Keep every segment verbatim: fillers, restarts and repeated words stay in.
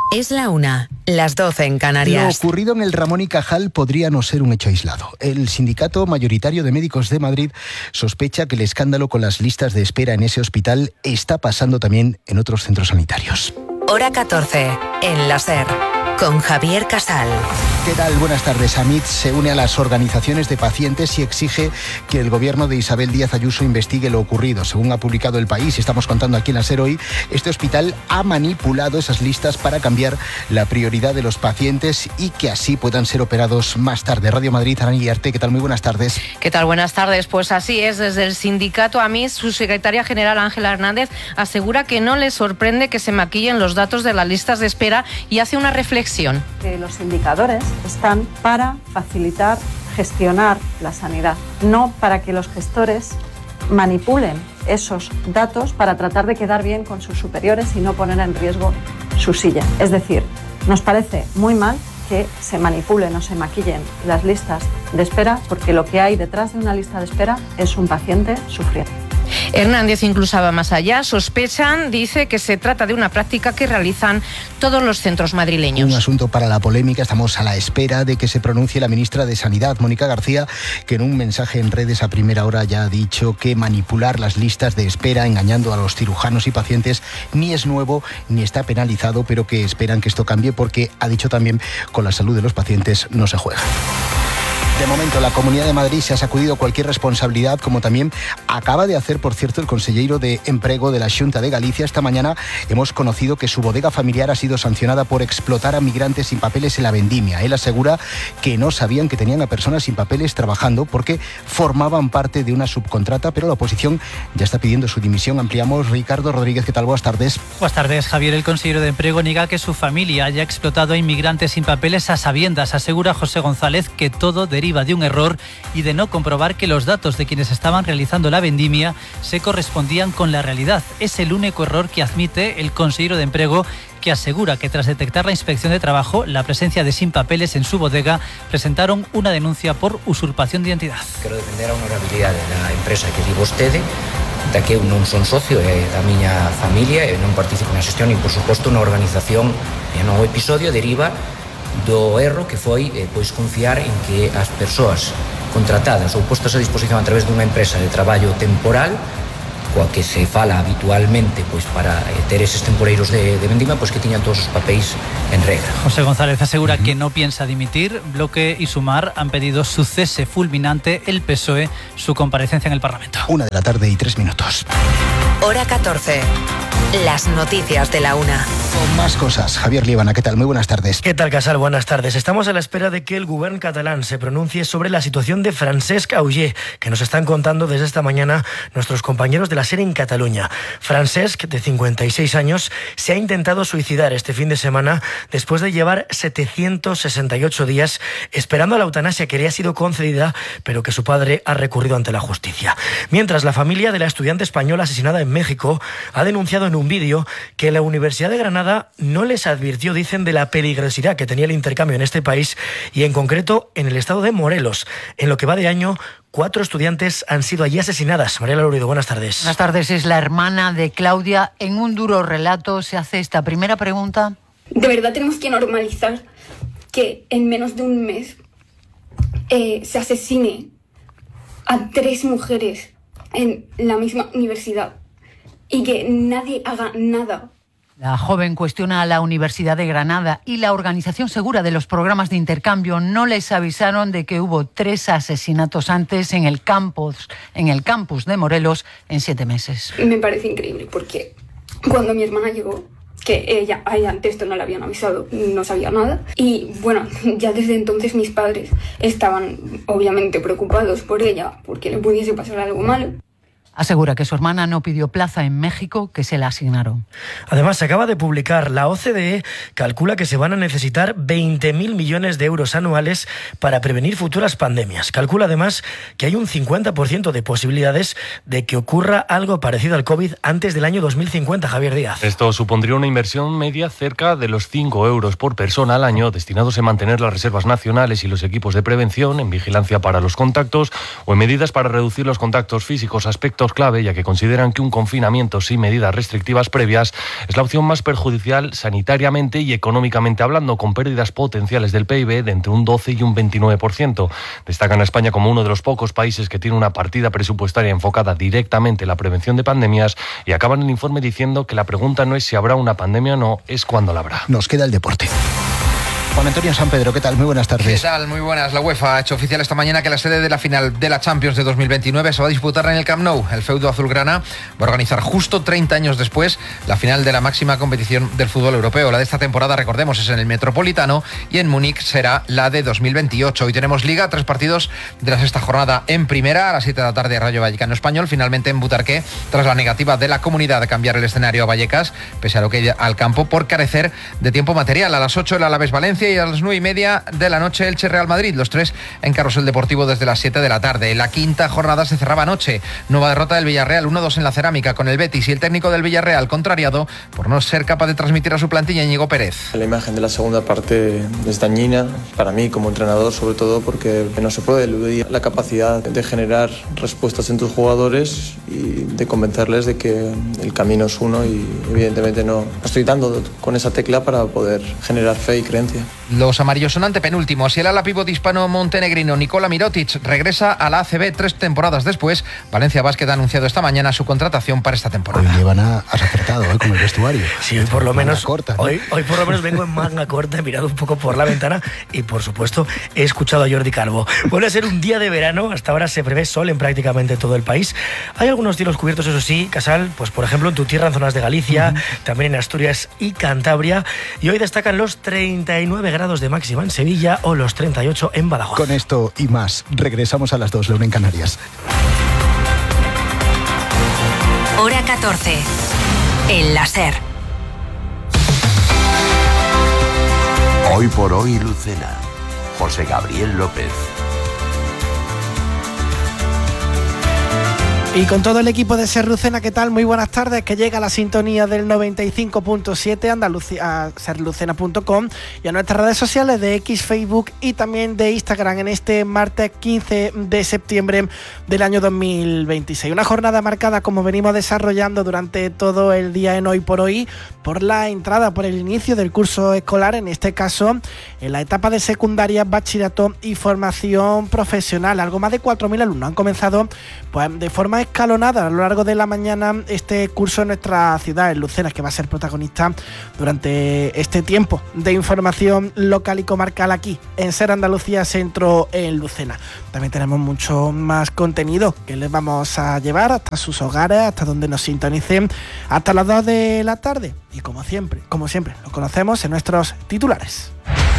Es la una, las doce en Canarias. Lo ocurrido en el Ramón y Cajal podría no ser un hecho aislado. El sindicato mayoritario de médicos de Madrid sospecha que el escándalo con las listas de espera en ese hospital está pasando también en otros centros sanitarios. Hora catorce, en la SER, con Javier Casal. ¿Qué tal? Buenas tardes. AMIT se une a las organizaciones de pacientes y exige que el gobierno de Isabel Díaz Ayuso investigue lo ocurrido. Según ha publicado El País, y estamos contando aquí en la SER hoy, este hospital ha manipulado esas listas para cambiar la prioridad de los pacientes y que así puedan ser operados más tarde. Radio Madrid, Ana Guillarte, ¿qué tal? Muy buenas tardes. ¿Qué tal? Buenas tardes. Pues así es. Desde el sindicato AMIT, su secretaria general Ángela Hernández asegura que no le sorprende que se maquillen los datos de las listas de espera y hace una reflexión. Que los indicadores están para facilitar, gestionar la sanidad, no para que los gestores manipulen esos datos para tratar de quedar bien con sus superiores y no poner en riesgo su silla. Es decir, nos parece muy mal que se manipulen o se maquillen las listas de espera, porque lo que hay detrás de una lista de espera es un paciente sufriendo. Hernández incluso va más allá. Sospechan, dice, que se trata de una práctica que realizan todos los centros madrileños. Un asunto para la polémica. Estamos a la espera de que se pronuncie la ministra de Sanidad, Mónica García, que en un mensaje en redes a primera hora ya ha dicho que manipular las listas de espera engañando a los cirujanos y pacientes ni es nuevo ni está penalizado, pero que esperan que esto cambie porque, ha dicho también, con la salud de los pacientes no se juega. De momento, la Comunidad de Madrid se ha sacudido cualquier responsabilidad, como también acaba de hacer, por cierto, el conselleiro de Emprego de la Xunta de Galicia. Esta mañana hemos conocido que su bodega familiar ha sido sancionada por explotar a migrantes sin papeles en la vendimia. Él asegura que no sabían que tenían a personas sin papeles trabajando porque formaban parte de una subcontrata, pero la oposición ya está pidiendo su dimisión. Ampliamos. Ricardo Rodríguez, ¿qué tal? Buenas tardes. Buenas tardes, Javier. El consejero de Emprego niega que su familia haya explotado a inmigrantes sin papeles a sabiendas. Asegura José González que todo deriva de un error y de no comprobar que los datos de quienes estaban realizando la vendimia se correspondían con la realidad. Es el único error que admite el consejero de Emprego, que asegura que tras detectar la Inspección de Trabajo la presencia de sin papeles en su bodega, presentaron una denuncia por usurpación de identidad. Quero defender a honorabilidade da empresa que di vostede, da que eu non son socio, é da miña familia, e non participo na xestión e, por suposto, na organización. E no episodio deriva do erro que foi eh, pois confiar en que as persoas contratadas ou postas a disposición a través dunha empresa de traballo temporal, coa que se fala habitualmente pois para eh, ter eses temporeiros de, de vendima, pois que tiñan todos os papéis en regla. José González asegura uh-huh. que no piensa dimitir. Bloque y Sumar han pedido su cese fulminante, el P S O E su comparecencia en el Parlamento. Una de la tarde y tres minutos. Hora catorce. Las noticias de la una. Con más cosas. Javier Líbana, ¿qué tal? Muy buenas tardes. ¿Qué tal, Casal? Buenas tardes. Estamos a la espera de que el gobierno catalán se pronuncie sobre la situación de Francesc Auger, que nos están contando desde esta mañana nuestros compañeros de la SER en Cataluña. Francesc, de cincuenta y seis años, se ha intentado suicidar este fin de semana después de llevar setecientos sesenta y ocho días esperando a la eutanasia que le ha sido concedida, pero que su padre ha recurrido ante la justicia. Mientras, la familia de la estudiante española asesinada en México ha denunciado en un vídeo que la Universidad de Granada no les advirtió, dicen, de la peligrosidad que tenía el intercambio en este país y en concreto en el estado de Morelos. En lo que va de año, cuatro estudiantes han sido allí asesinadas. Mariela Lourido, buenas tardes. Buenas tardes. Es la hermana de Claudia. En un duro relato se hace esta primera pregunta. De verdad tenemos que normalizar que en menos de un mes eh, se asesine a tres mujeres en la misma universidad y que nadie haga nada. La joven cuestiona a la Universidad de Granada y la Organización Segura de los Programas de Intercambio. No les avisaron de que hubo tres asesinatos antes en el campus, en el campus de Morelos en siete meses. Me parece increíble porque cuando mi hermana llegó, que ella, a ella antes esto no le habían avisado, no sabía nada. Y bueno, ya desde entonces mis padres estaban obviamente preocupados por ella, porque le pudiese pasar algo malo. Asegura que su hermana no pidió plaza en México, que se la asignaron. Además, se acaba de publicar, la O C D E calcula que se van a necesitar veinte mil millones de euros anuales para prevenir futuras pandemias. Calcula además que hay un cincuenta por ciento de posibilidades de que ocurra algo parecido al COVID antes del año dos mil cincuenta, Javier Díaz. Esto supondría una inversión media cerca de los cinco euros por persona al año, destinados a mantener las reservas nacionales y los equipos de prevención, en vigilancia para los contactos o en medidas para reducir los contactos físicos, aspectos sector clave, ya que consideran que un confinamiento sin medidas restrictivas previas es la opción más perjudicial sanitariamente y económicamente hablando, con pérdidas potenciales del P I B de entre un doce y un veintinueve por ciento. Destacan a España como uno de los pocos países que tiene una partida presupuestaria enfocada directamente en la prevención de pandemias, y acaban el informe diciendo que la pregunta no es si habrá una pandemia o no, es cuándo la habrá. Nos queda el deporte. Juan Antonio San Pedro, ¿qué tal? Muy buenas tardes. ¿Qué tal? Muy buenas. La UEFA ha hecho oficial esta mañana que la sede de la final de la Champions de dos mil veintinueve se va a disputar en el Camp Nou. El feudo azulgrana va a organizar justo treinta años después la final de la máxima competición del fútbol europeo. La de esta temporada, recordemos, es en el Metropolitano, y en Múnich será la de dos mil veintiocho. Hoy tenemos Liga, tres partidos de la sexta jornada en primera. A las siete de la tarde, Rayo Vallecano Español. Finalmente en Butarque, tras la negativa de la comunidad de cambiar el escenario a Vallecas, pese a lo que hay al campo por carecer de tiempo material. A las ocho el Alavés Valencia y a las nueve y media de la noche Elche Real Madrid, los tres en Carrusel Deportivo desde las siete de la tarde. La quinta jornada se cerraba anoche. Nueva derrota del Villarreal, uno dos en la Cerámica con el Betis, y el técnico del Villarreal contrariado por no ser capaz de transmitir a su plantilla, Íñigo Pérez. La imagen de la segunda parte es dañina para mí como entrenador, sobre todo porque no se puede eludir la capacidad de generar respuestas en tus jugadores y de convencerles de que el camino es uno, y evidentemente no estoy dando con esa tecla para poder generar fe y creencia. Los amarillos son antepenúltimos y el ala pívot hispano-montenegrino Nikola Mirotic regresa a la A C B tres temporadas después. Valencia Basket ha anunciado esta mañana su contratación para esta temporada. Hoy llevan a, has acertado ¿eh? con el vestuario. Sí, hoy por lo menos corta, ¿no? hoy, hoy por lo menos vengo en manga corta, he mirado un poco por la ventana y por supuesto he escuchado a Jordi Calvo. Vuelve a ser un día de verano, hasta ahora se prevé sol en prácticamente todo el país. Hay algunos cielos cubiertos, eso sí, Casal, pues por ejemplo en tu tierra, en zonas de Galicia, uh-huh. también en Asturias y Cantabria, y hoy destacan los treinta y nueve grados de máxima en Sevilla o los treinta y ocho en Badajoz. Con esto y más, regresamos a las dos, la una en Canarias. Hora catorce. El láser. Hoy por hoy, Lucena. José Gabriel López. Y con todo el equipo de Ser Lucena, ¿qué tal? Muy buenas tardes, que llega a la sintonía del noventa y cinco punto siete Andalucía, a ser lucena punto com, y a nuestras redes sociales de X, Facebook y también de Instagram en este martes quince de septiembre del año dos mil veintiséis. Una jornada marcada, como venimos desarrollando durante todo el día en Hoy por Hoy, por la entrada, por el inicio del curso escolar, en este caso en la etapa de secundaria, bachillerato y formación profesional. Algo más de cuatro mil alumnos han comenzado pues, de forma escalonada a lo largo de la mañana este curso en nuestra ciudad, en Lucena, que va a ser protagonista durante este tiempo de información local y comarcal aquí en Ser Andalucía Centro en Lucena. También tenemos mucho más contenido que les vamos a llevar hasta sus hogares, hasta donde nos sintonicen, hasta las dos de la tarde. Y como siempre, como siempre, lo conocemos en nuestros titulares.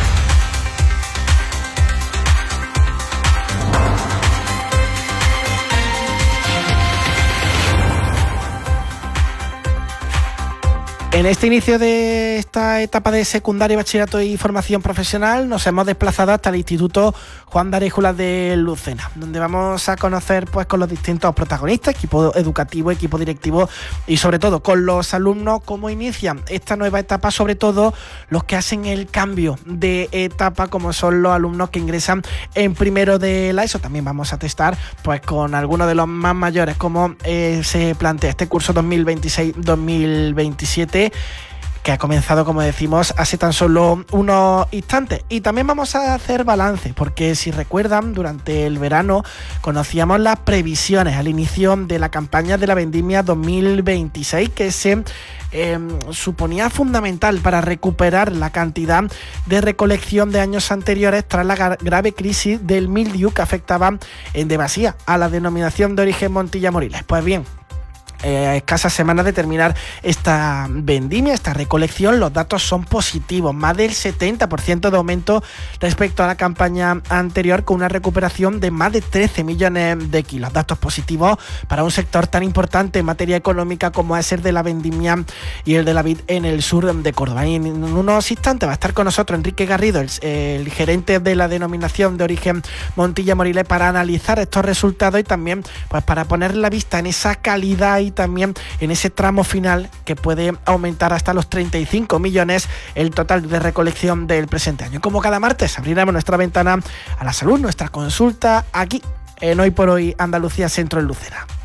En este inicio de esta etapa de secundaria, bachillerato y formación profesional nos hemos desplazado hasta el Instituto Juan de Arejulas de Lucena, donde vamos a conocer pues con los distintos protagonistas, equipo educativo, equipo directivo y sobre todo con los alumnos cómo inician esta nueva etapa, sobre todo los que hacen el cambio de etapa, como son los alumnos que ingresan en primero de la ESO. También vamos a testar pues con algunos de los más mayores cómo eh, se plantea este curso dos mil veintiséis dos mil veintisiete, que ha comenzado, como decimos, hace tan solo unos instantes. Y también vamos a hacer balance, porque si recuerdan, durante el verano conocíamos las previsiones al inicio de la campaña de la vendimia dos mil veintiséis, que se eh, suponía fundamental para recuperar la cantidad de recolección de años anteriores tras la grave crisis del mildiu que afectaba en demasía a la denominación de origen Montilla Moriles. Pues bien, Eh, a escasas semanas de terminar esta vendimia, esta recolección, los datos son positivos, más del setenta por ciento de aumento respecto a la campaña anterior, con una recuperación de más de trece millones de kilos. Datos positivos para un sector tan importante en materia económica como es el de la vendimia y el de la vid en el sur de Córdoba. Y en unos instantes va a estar con nosotros Enrique Garrido, el, el gerente de la denominación de origen Montilla Moriles, para analizar estos resultados y también pues para poner la vista en esa calidad y también en ese tramo final que puede aumentar hasta los treinta y cinco millones el total de recolección del presente año. Como cada martes abriremos nuestra ventana a la salud, nuestra consulta aquí en Hoy por Hoy Andalucía Centro en Lucena.